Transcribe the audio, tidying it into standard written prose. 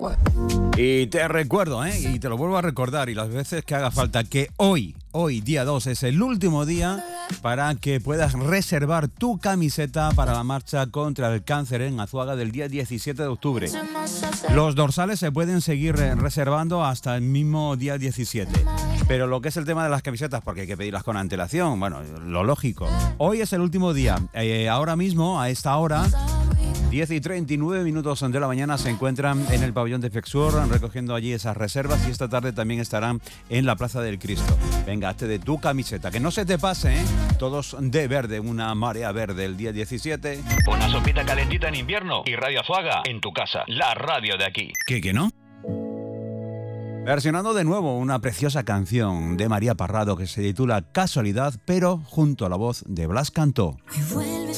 Y te recuerdo, y te lo vuelvo a recordar, y las veces que haga falta, que hoy, día 2, es el último día para que puedas reservar tu camiseta para la marcha contra el cáncer en Azuaga del día 17 de octubre. Los dorsales se pueden seguir reservando hasta el mismo día 17. Pero lo que es el tema de las camisetas, porque hay que pedirlas con antelación, bueno, lo lógico. Hoy es el último día. Ahora mismo, a esta hora, 10:39 de la mañana, se encuentran en el pabellón de Fexur recogiendo allí esas reservas, y esta tarde también estarán en la Plaza del Cristo. Venga, hazte de tu camiseta, que no se te pase, todos de verde, una marea verde el día 17. Una sopita calentita en invierno y Radio Azuaga en tu casa, la radio de aquí. ¿Qué no? Versionando de nuevo una preciosa canción de María Parrado que se titula Casualidad, pero junto a la voz de Blas Cantó.